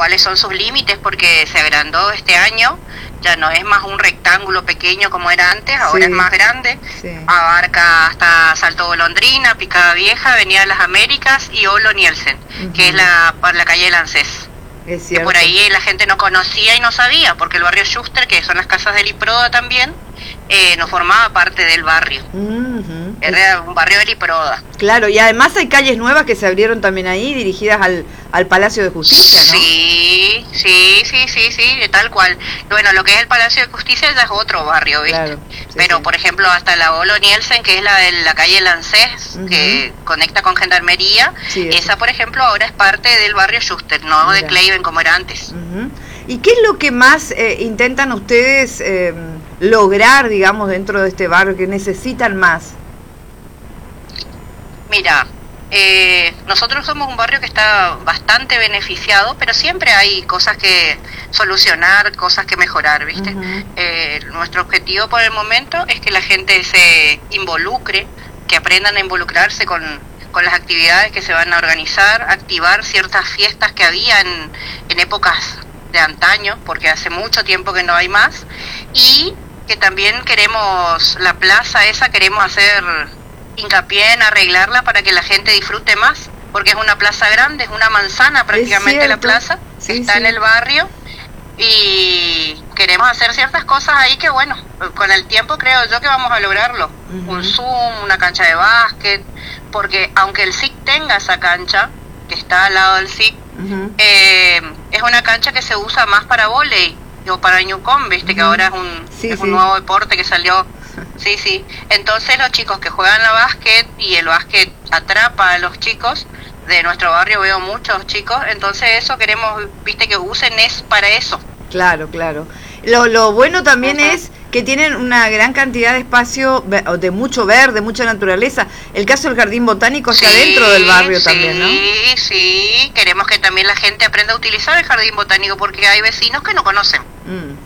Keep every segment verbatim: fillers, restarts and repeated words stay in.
cuáles son sus límites, porque se agrandó este año, ya no es más un rectángulo pequeño como era antes, ahora Sí. es más grande, Sí. abarca hasta Salto Golondrina, Picada Vieja, Avenida de las Américas y Olo Nielsen, Ujú. que es la, por la calle del ANSES. Es Que cierto. por ahí la gente no conocía y no sabía, porque el barrio Schuster, que son las casas del Iproda también, eh, no formaba parte del barrio, Ujú. era un barrio del Iproda. Claro, y además hay calles nuevas que se abrieron también ahí, dirigidas al, al Palacio de Justicia, ¿no? Sí, sí, sí, sí, sí, tal cual. Bueno, lo que es el Palacio de Justicia ya es otro barrio, ¿viste? Claro, sí, Pero, sí. por ejemplo, hasta la Olo Nielsen, que es la de la calle Lancés, Ujú. que conecta con Gendarmería, Sí, eso. esa, por ejemplo, ahora es parte del barrio Schuster, no de Mira. Kleiben como era antes. Ujú. ¿Y qué es lo que más eh, intentan ustedes eh, lograr, digamos, dentro de este barrio, que necesitan más? Mira, eh, nosotros somos un barrio que está bastante beneficiado, pero siempre hay cosas que solucionar, cosas que mejorar, ¿viste? Ujú. Eh, nuestro objetivo por el momento es que la gente se involucre, que aprendan a involucrarse con, con las actividades que se van a organizar, activar ciertas fiestas que había en, en épocas de antaño, porque hace mucho tiempo que no hay más, y que también queremos, la plaza esa queremos hacer hincapié en arreglarla para que la gente disfrute más, porque es una plaza grande, es una manzana prácticamente la cierto. plaza, Sí, está sí. en el barrio, y queremos hacer ciertas cosas ahí que bueno, con el tiempo creo yo que vamos a lograrlo. Ujú. Un Zoom, una cancha de básquet, porque aunque el S I C tenga esa cancha, que está al lado del S I C, Ujú. eh, es una cancha que se usa más para vóley o para Newcom, viste que Ujú. ahora es un, Sí, es un sí. nuevo deporte que salió. Sí, sí. Entonces los chicos que juegan a básquet, y el básquet atrapa a los chicos de nuestro barrio, veo muchos chicos, entonces eso queremos, viste, que usen es para eso. Claro, claro. Lo, lo bueno también Ujú. es que tienen una gran cantidad de espacio, ve- o de mucho verde, mucha naturaleza. El caso del jardín botánico está Sí, dentro del barrio sí, también, ¿no? Sí, sí, queremos que también la gente aprenda a utilizar el jardín botánico, porque hay vecinos que no conocen. Mm.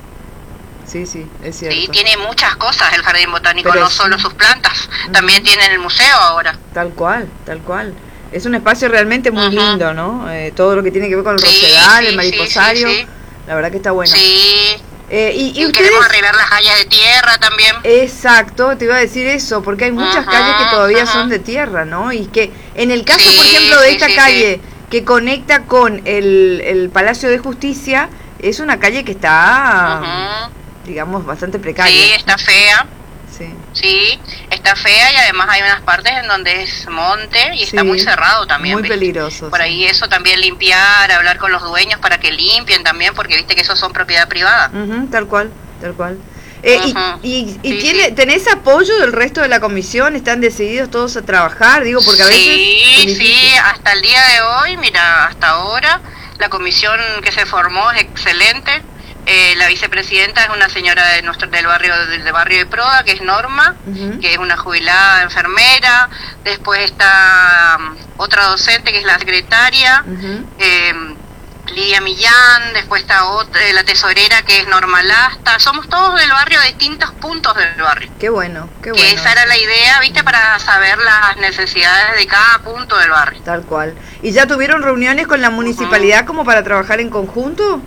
Sí, sí, es cierto. Sí, tiene muchas cosas el jardín botánico, Pero no sí. solo sus plantas, Ujú. también tienen el museo ahora. Tal cual, tal cual. Es un espacio realmente muy Ujú. lindo, ¿no? Eh, todo lo que tiene que ver con el Sí, rosedal, sí, el sí, mariposario, sí, sí. la verdad que está bueno. Sí, Eh, y, y y ustedes, queremos arreglar las hallas de tierra también. exacto, te iba a decir eso, porque hay muchas Ajá, calles que todavía ajá. son de tierra, ¿no? Y que en el caso, Sí, por ejemplo, de sí, esta sí, calle que conecta con el, el Palacio de Justicia, es una calle que está, Ujú. digamos, bastante Sí, precaria. está fea, Sí. sí, está fea, y además hay unas partes en donde es monte y está Sí, muy cerrado también. muy ¿viste? peligroso, Por sí. ahí eso también, limpiar, hablar con los dueños para que limpien también, porque viste que esos son propiedad privada. Ujú, tal cual, tal cual. Eh, y- Ujú. y, y Sí, tiene, sí. ¿tenés apoyo del resto de la comisión? ¿Están decididos todos a trabajar? Digo, porque a veces Sí, es sí, difícil. hasta el día de hoy, mira, hasta ahora, la comisión que se formó es excelente. Eh, la vicepresidenta es una señora de nuestro, del barrio del, del barrio de Proda, que es Norma, Ujú. que es una jubilada enfermera. Después está um, otra docente, que es la secretaria, Ujú. eh, Lidia Millán. Después está otra, eh, la tesorera, que es Norma Lasta. Somos todos del barrio, de distintos puntos del barrio. Qué bueno, qué Que bueno. esa era la idea, ¿viste? Para saber las necesidades de cada punto del barrio. Tal cual. ¿Y ya tuvieron reuniones con la municipalidad como para trabajar en conjunto?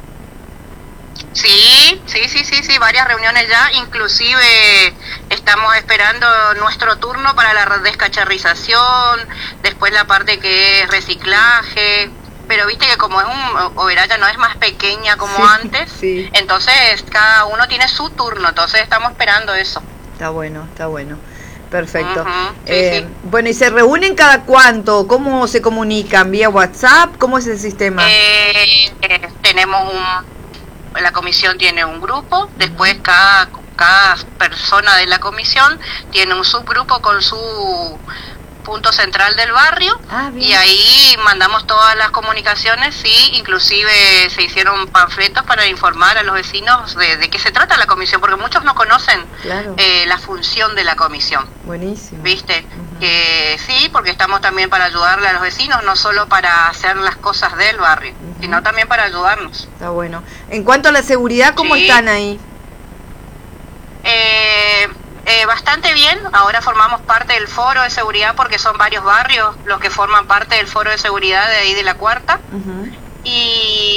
Sí, sí, sí, sí, sí, varias reuniones ya, inclusive estamos esperando nuestro turno para la descacharrización, después la parte que es reciclaje, pero viste que como es un, Oberaya no es más pequeña como Sí, antes, sí. entonces cada uno tiene su turno, entonces estamos esperando eso. Está bueno, está bueno. Perfecto. Ujú, sí, Eh, sí. Bueno, ¿y se reúnen cada cuánto? ¿Cómo se comunican? ¿Vía WhatsApp? ¿Cómo es el sistema? Eh, eh, tenemos un, la comisión tiene un grupo, después cada, cada persona de la comisión tiene un subgrupo con su punto central del barrio, Ah, bien. y ahí mandamos todas las comunicaciones, sí, inclusive se hicieron panfletos para informar a los vecinos de, de qué se trata la comisión, porque muchos no conocen Claro. eh, la función de la comisión. Buenísimo. ¿Viste? Ujú. Que sí, porque estamos también para ayudarle a los vecinos, no solo para hacer las cosas del barrio, Ujú. sino también para ayudarnos. Está bueno. En cuanto a la seguridad, ¿cómo Sí. están ahí? Eh, eh, bastante bien, ahora formamos parte del foro de seguridad, porque son varios barrios los que forman parte del foro de seguridad de ahí de la Cuarta, Ujú. y